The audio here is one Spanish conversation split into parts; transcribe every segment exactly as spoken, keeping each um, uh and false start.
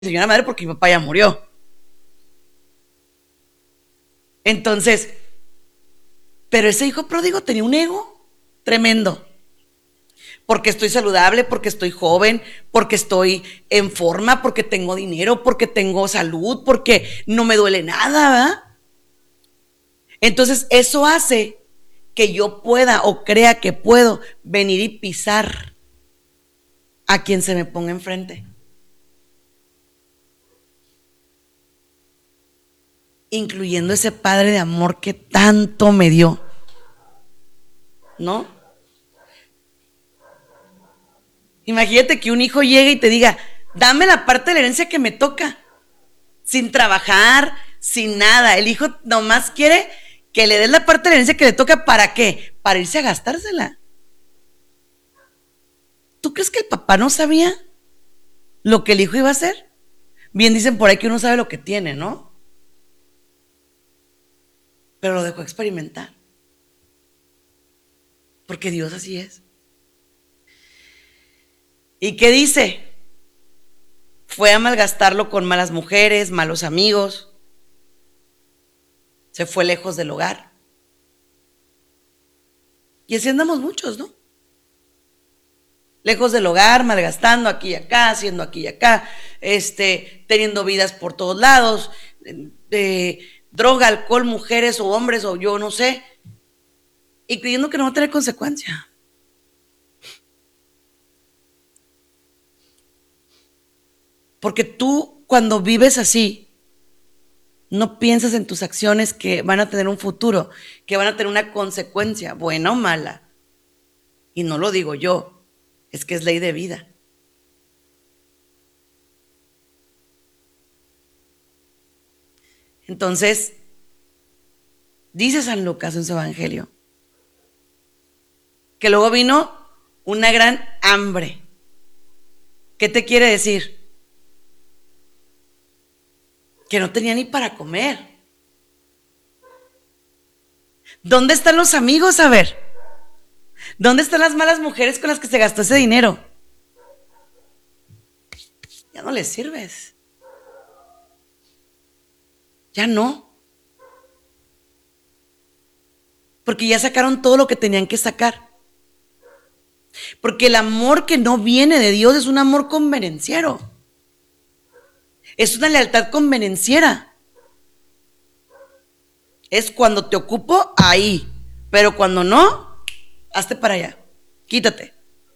señora madre porque mi papá ya murió. Entonces, pero ese hijo pródigo tenía un ego tremendo. Porque estoy saludable, porque estoy joven, porque estoy en forma, porque tengo dinero, porque tengo salud, porque no me duele nada, ¿verdad? Entonces eso hace que yo pueda o crea que puedo venir y pisar a quien se me ponga enfrente, incluyendo ese padre de amor que tanto me dio, ¿no? Imagínate que un hijo llegue y te diga, dame la parte de la herencia que me toca, sin trabajar, sin nada. El hijo nomás quiere que le des la parte de la herencia que le toca. ¿Para qué? Para irse a gastársela. ¿Tú crees que el papá no sabía lo que el hijo iba a hacer? Bien dicen por ahí que uno sabe lo que tiene, ¿no? Pero lo dejó experimentar. Porque Dios así es. ¿Y qué dice? Fue a malgastarlo con malas mujeres, malos amigos. Se fue lejos del hogar. Y así andamos muchos, ¿no? Lejos del hogar, malgastando aquí y acá, haciendo aquí y acá, este, teniendo vidas por todos lados, de droga, alcohol, mujeres o hombres o yo no sé, y creyendo que no va a tener consecuencia. Porque tú cuando vives así, no piensas en tus acciones que van a tener un futuro, que van a tener una consecuencia, buena o mala. Y no lo digo yo, es que es ley de vida. Entonces, dice San Lucas en su evangelio, que luego vino una gran hambre. ¿Qué te quiere decir? Que no tenía ni para comer. ¿Dónde están los amigos? A ver, ¿dónde están las malas mujeres con las que se gastó ese dinero? Ya no les sirves. Ya no. Porque ya sacaron todo lo que tenían que sacar. Porque el amor que no viene de Dios es un amor convenenciero. Es una lealtad convenenciera. Es cuando te ocupo, ahí. Pero cuando no, hazte para allá. Quítate.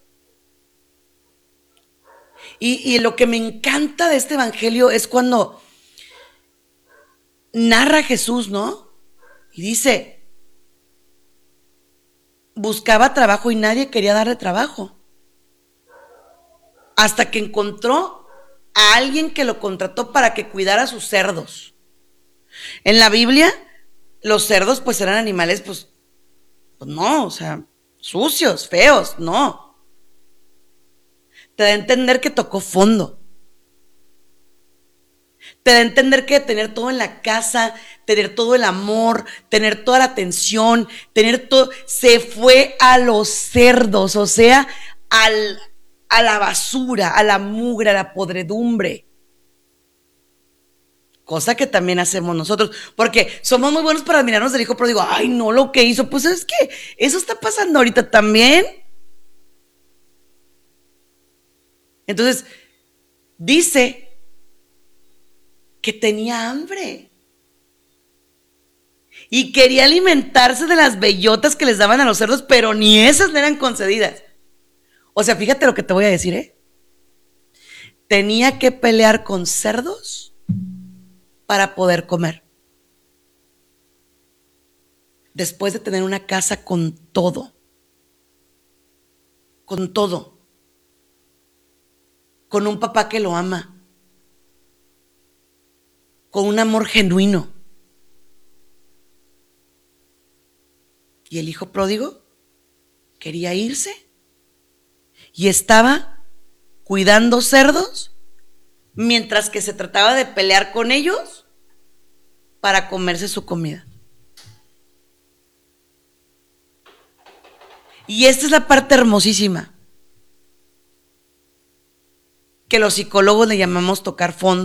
Y, y lo que me encanta de este evangelio es cuando narra Jesús, ¿no? Y dice, buscaba trabajo y nadie quería darle trabajo. Hasta que encontró a alguien que lo contrató para que cuidara sus cerdos. En la Biblia, los cerdos pues eran animales, pues, pues no, o sea, sucios, feos, no. Te da a entender que tocó fondo. Te da a entender que tener todo en la casa, tener todo el amor, tener toda la atención, tener todo, se fue a los cerdos, o sea, al, a la basura, a la mugre, a la podredumbre. Cosa que también hacemos nosotros, porque somos muy buenos para admirarnos del hijo pródigo. Ay, no, lo que hizo, pues es que eso está pasando ahorita también. Entonces, dice que tenía hambre y quería alimentarse de las bellotas que les daban a los cerdos, pero ni esas le eran concedidas. O sea, fíjate lo que te voy a decir, ¿eh? Tenía que pelear con cerdos para poder comer. Después de tener una casa con todo, con todo, con un papá que lo ama, con un amor genuino. Y el hijo pródigo quería irse y estaba cuidando cerdos mientras que se trataba de pelear con ellos para comerse su comida. Y esta es la parte hermosísima. que los psicólogos le llamamos tocar fondo.